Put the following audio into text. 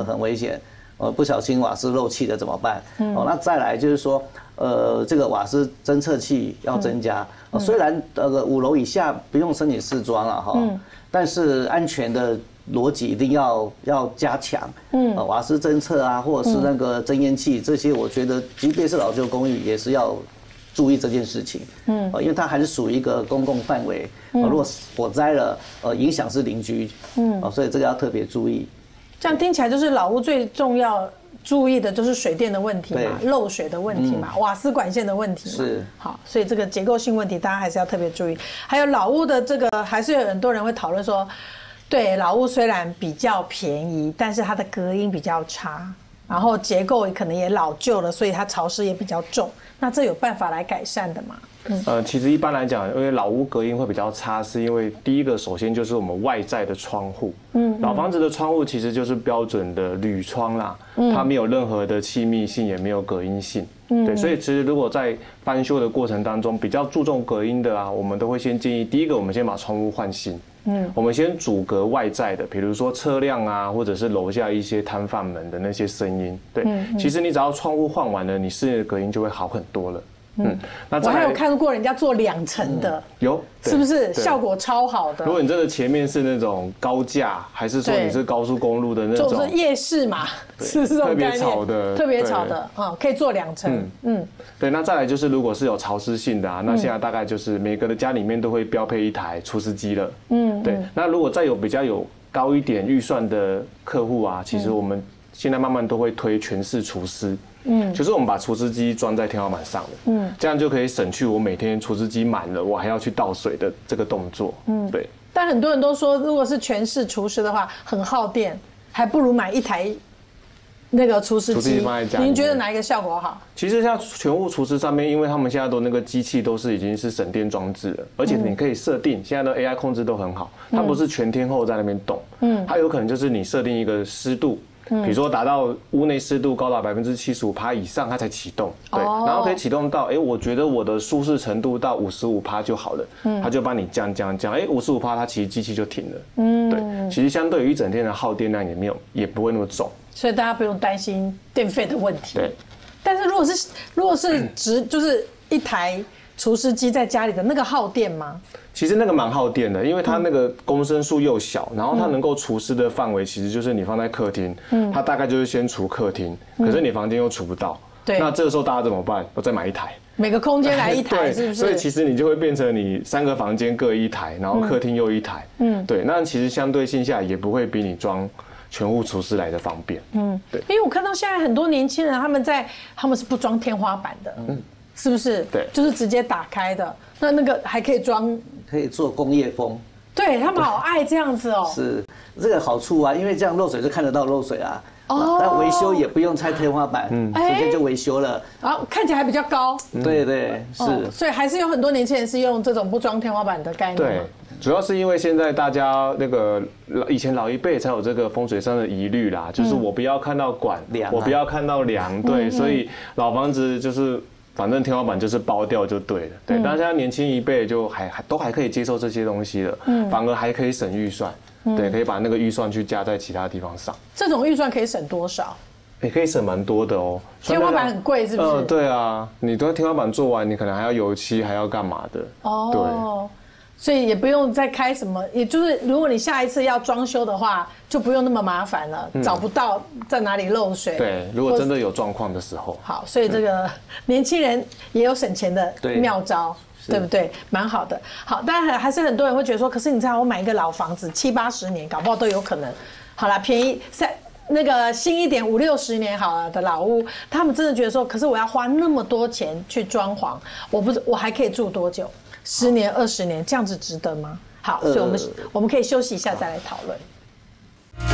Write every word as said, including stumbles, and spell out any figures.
很危险。呃，不小心瓦斯漏气了怎么办？哦，那再来就是说，呃，这个瓦斯侦测器要增加。呃、虽然呃五楼以下不用申请试装了哈，但是安全的逻辑一定要要加强。嗯，呃，瓦斯侦测啊，或者是那个增烟器这些，我觉得即便是老旧公寓也是要注意这件事情。嗯，呃，因为它还是属于一个公共范围。呃，如果火灾了，呃，影响是邻居。嗯，呃，所以这个要特别注意。 这样听起来就是老屋最重要注意的就是水电的问题嘛，漏水的问题嘛，嗯、瓦斯管线的问题嘛。 是。 好，所以这个结构性问题大家还是要特别注意。还有老屋的这个，还是有很多人会讨论说，对，老屋虽然比较便宜，但是它的隔音比较差，然后结构可能也老旧了，所以它潮湿也比较重。那这有办法来改善的吗？ 嗯、呃，其实一般来讲，因为老屋隔音会比较差，是因为第一个首先就是我们外在的窗户，嗯，老房子的窗户其实就是标准的铝窗啦，嗯，它没有任何的气密性，也没有隔音性，嗯，对，所以其实如果在翻修的过程当中比较注重隔音的啊，我们都会先建议，第一个我们先把窗户换新，嗯，我们先阻隔外在的，比如说车辆啊，或者是楼下一些摊贩们的那些声音，对，嗯、其实你只要窗户换完了，你室内的隔音就会好很多了。 嗯，那我还有看过人家做两层的， 嗯、有， 是不是效果超好的？ 如果你真的前面是那种高架，还是说你是高速公路的那种， 就是夜市嘛，是这种概念， 特别吵的， 特别吵的啊，可以做两层。嗯嗯， 对，那再来就是如果是有潮湿性的啊，那现在大概就是每个的家里面都会标配一台除湿机了。嗯，对，那如果再有比较有高一点预算的客户啊，其实我们现在慢慢都会推全室除湿。嗯，就是我们把除湿机装在天花板上了，嗯，这样就可以省去我每天除湿机满了，我还要去倒水的这个动作，嗯，对。 但很多人都说，如果是全室除湿的话，很耗电，还不如买一台那个除湿机。您觉得哪一个效果好？ 其实像全屋除湿上面，因为他们现在都那个机器都是已经是省电装置了，而且你可以设定，现在的 A I 控制都很好，它不是全天候在那边动，嗯，它有可能就是你设定一个湿度。比如说达到屋内湿度高达百分之七十五趴以上，它才启动，对，然后可以启动到，哎，我觉得我的舒适程度到五十五趴就好了，嗯，它就帮你降降降，哎，五十五趴它其实机器就停了，嗯，对，其实相对于一整天的耗电量也没有，也不会那么重， 所以大家不用担心电费的问题， 对。 但是如果是如果是直就是一台除湿机在家里的那个耗电吗？ 其实那个蛮耗电的，因为它那个公升数又小，然后它能够除湿的范围其实就是你放在客厅，嗯，它大概就是先除客厅，可是你房间又除不到，对，那这个时候大家怎么办？我再买一台， 每个空间来一台，是不是？ 所以其实你就会变成你三个房间各一台，然后客厅又一台，嗯，对，那其实相对性下也不会比你装全屋除湿来的方便，嗯，对， 因为我看到现在很多年轻人他们在他们是不装天花板的，嗯。是不是？ 对， 就是直接打开的。那那个还可以装， 可以做工业风。 对他们好爱这样子哦。 是这个好处啊，因为这样漏水就看得到漏水啊。哦。那维修也不用拆天花板，嗯，直接就维修了。 然后看起来还比较高。 对对是、哦。 所以还是有很多年轻人是用这种不装天花板的概念。 对。主要是因为现在大家那个以前老一辈才有这个风水上的疑虑啦，就是我不要看到管，嗯啊、我不要看到梁，对，嗯、所以老房子就是。反正天花板就是包掉就对了，对。嗯、但是现在年轻一辈就还还都还可以接受这些东西了，嗯，反而还可以省预算，嗯、对，可以把那个预算去加在其他地方上。 这种预算可以省多少？ 也可以省蛮多的哦。 天花板很贵是不是？ 呃，对啊，你都天花板做完，你可能还要油漆，还要干嘛的？哦，对。 所以也不用再开什么，也就是如果你下一次要装修的话，就不用那么麻烦了，嗯、找不到在哪里漏水。 对，如果真的有状况的时候。 好，所以这个年轻人也有省钱的妙招，对, 对不对？蛮好的。好，但还是很多人会觉得说，可是你知道，我买一个老房子七八十年，搞不好都有可能。好啦，便宜三那个新一点五六十年好了的老屋，他们真的觉得说，可是我要花那么多钱去装潢，我不我还可以住多久？十年、二十年，这样子值得吗？好，所以我们、呃、我们可以休息一下再来讨论。